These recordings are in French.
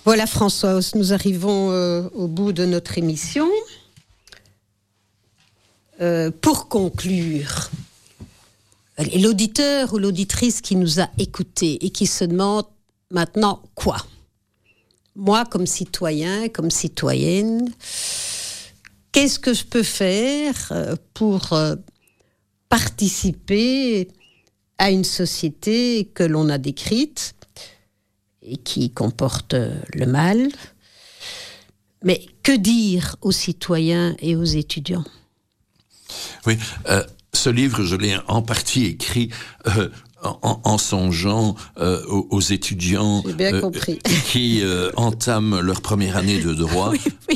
Voilà François, nous arrivons au bout de notre émission. Pour conclure, l'auditeur ou l'auditrice qui nous a écoutés et qui se demande maintenant quoi ? Moi, comme citoyen, comme citoyenne, qu'est-ce que je peux faire pour participer à une société que l'on a décrite et qui comporte le mal. Mais que dire aux citoyens et aux étudiants ? Oui, ce livre, je l'ai en partie écrit en songeant aux étudiants qui entament leur première année de droit. Oui.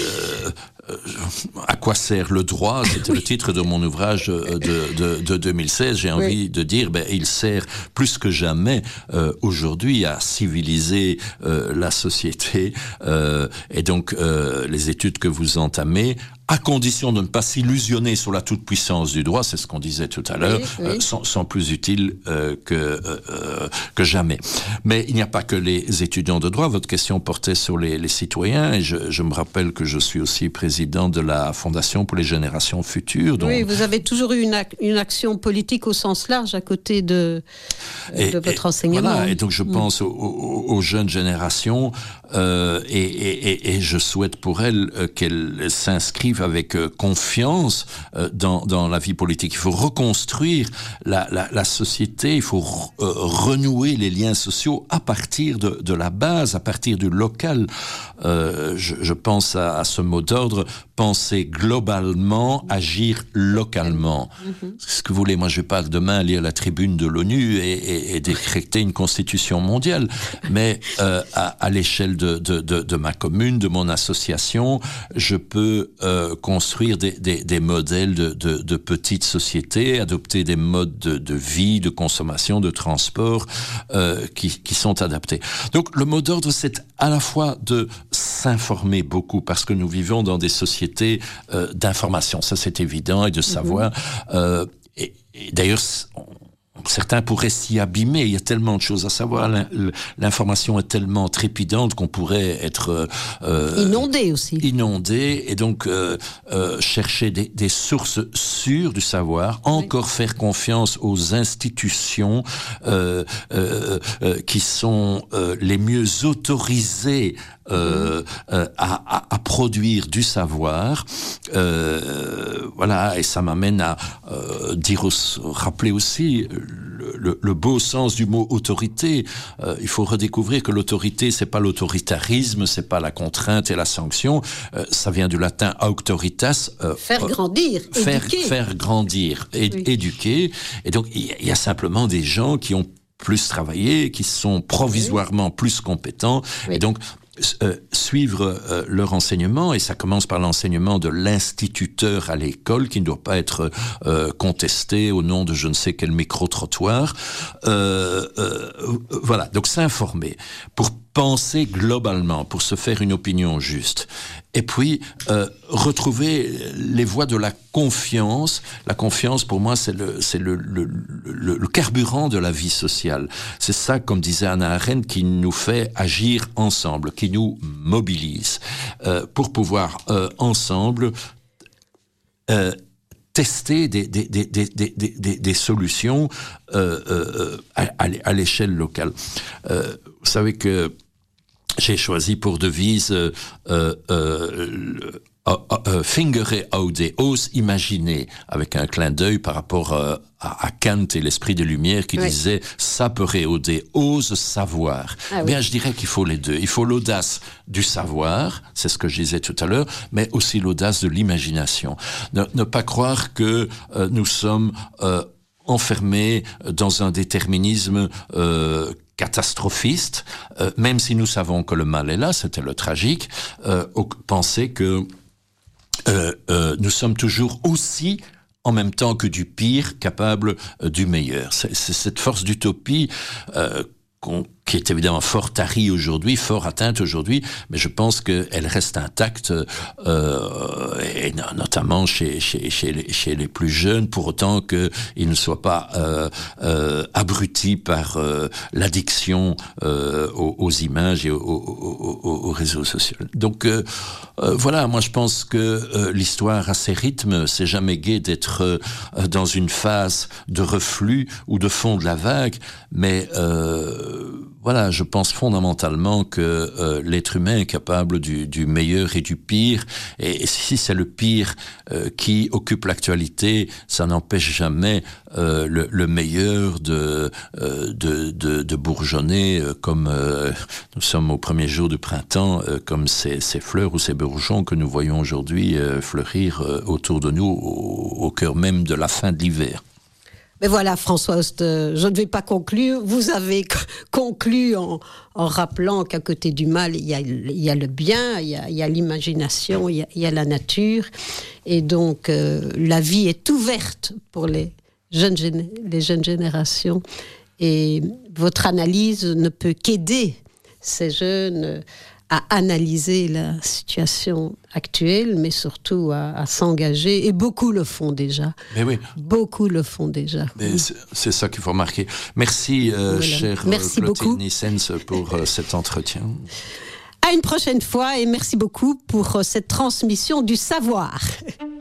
À quoi sert le droit ? C'était le titre de mon ouvrage de 2016. J'ai envie de dire, il sert plus que jamais aujourd'hui à civiliser la société. Et donc, les études que vous entamez, à condition de ne pas s'illusionner sur la toute-puissance du droit, c'est ce qu'on disait tout à l'heure, sont plus utiles que jamais. Mais il n'y a pas que les étudiants de droit. Votre question portait sur les citoyens, et je me rappelle que je suis aussi président de la Fondation pour les générations futures. Donc... Oui, vous avez toujours eu une action politique au sens large à côté de votre enseignement. Voilà, et donc je pense aux jeunes générations et je souhaite pour elles qu'elles s'inscrivent avec confiance dans la vie politique. Il faut reconstruire la société, il faut renouer les liens sociaux à partir de la base, à partir du local. Je pense à ce mot d'ordre, penser globalement, agir localement. Ce que vous voulez, moi je vais pas demain lire la tribune de l'ONU et décréter une constitution mondiale, mais à l'échelle de ma commune, de mon association, je peux construire des modèles de petites sociétés, adopter des modes de vie, de consommation, de transport qui sont adaptés. Donc le mot d'ordre, c'est à la fois de s'informer beaucoup, parce que nous vivons dans des sociétés d'information, ça c'est évident, et de savoir. Et d'ailleurs, certains pourraient s'y abîmer. Il y a tellement de choses à savoir. L'information est tellement trépidante qu'on pourrait être inondé aussi. Inondé, et donc chercher des sources sûres du savoir. Encore faire confiance aux institutions qui sont les mieux autorisées à produire du savoir. Voilà, et ça m'amène à rappeler aussi le beau sens du mot autorité. Il faut redécouvrir que l'autorité, c'est pas l'autoritarisme, c'est pas la contrainte et la sanction. Ça vient du latin auctoritas. Faire grandir, éduquer. Faire grandir, éduquer. Et donc, il y a simplement des gens qui ont plus travaillé, qui sont provisoirement plus compétents. Et donc, suivre leur enseignement, et ça commence par l'enseignement de l'instituteur à l'école, qui ne doit pas être contesté au nom de je ne sais quel micro-trottoir. Voilà, donc s'informer pour penser globalement, pour se faire une opinion juste. Et puis, retrouver les voies de la confiance. La confiance, pour moi, c'est le carburant de la vie sociale. C'est ça, comme disait Hannah Arendt, qui nous fait agir ensemble, qui nous mobilise, pour pouvoir, ensemble, tester des solutions à l'échelle locale. Vous savez que j'ai choisi pour devise fingere aude, ose imaginer, avec un clin d'œil par rapport à Kant et l'esprit des Lumières qui disait sapere aude, ose savoir. Bien, je dirais qu'il faut les deux. Il faut l'audace du savoir, c'est ce que je disais tout à l'heure, mais aussi l'audace de l'imagination. Ne pas croire que nous sommes enfermés dans un déterminisme catastrophiste, même si nous savons que le mal est là, c'était le tragique, penser que nous sommes toujours aussi, en même temps que du pire, capables du meilleur. C'est cette force d'utopie qui est évidemment fort tarie aujourd'hui, fort atteinte aujourd'hui, mais je pense qu'elle reste intacte, et notamment chez les plus jeunes, pour autant qu'ils ne soient pas abrutis par l'addiction aux images et aux réseaux sociaux. Donc voilà, moi je pense que l'histoire a ses rythmes. C'est jamais gai d'être dans une phase de reflux ou de fond de la vague, mais voilà, je pense fondamentalement que l'être humain est capable du meilleur et du pire, et si c'est le pire qui occupe l'actualité, ça n'empêche jamais le meilleur de bourgeonner comme nous sommes au premier jour du printemps, comme ces fleurs ou ces bourgeons que nous voyons aujourd'hui fleurir autour de nous au cœur même de la fin de l'hiver. Mais voilà, François Host, je ne vais pas conclure. Vous avez conclu en rappelant qu'à côté du mal, il y a le bien, il y a l'imagination, il y a la nature. Et donc, la vie est ouverte pour les jeunes générations. Et votre analyse ne peut qu'aider ces jeunes à analyser la situation actuelle, mais surtout à s'engager. Et beaucoup le font déjà. Mais oui. Beaucoup le font déjà. Mais c'est ça qu'il faut remarquer. Merci, chère Clotilde Nissens, pour cet entretien. À une prochaine fois et merci beaucoup pour cette transmission du savoir.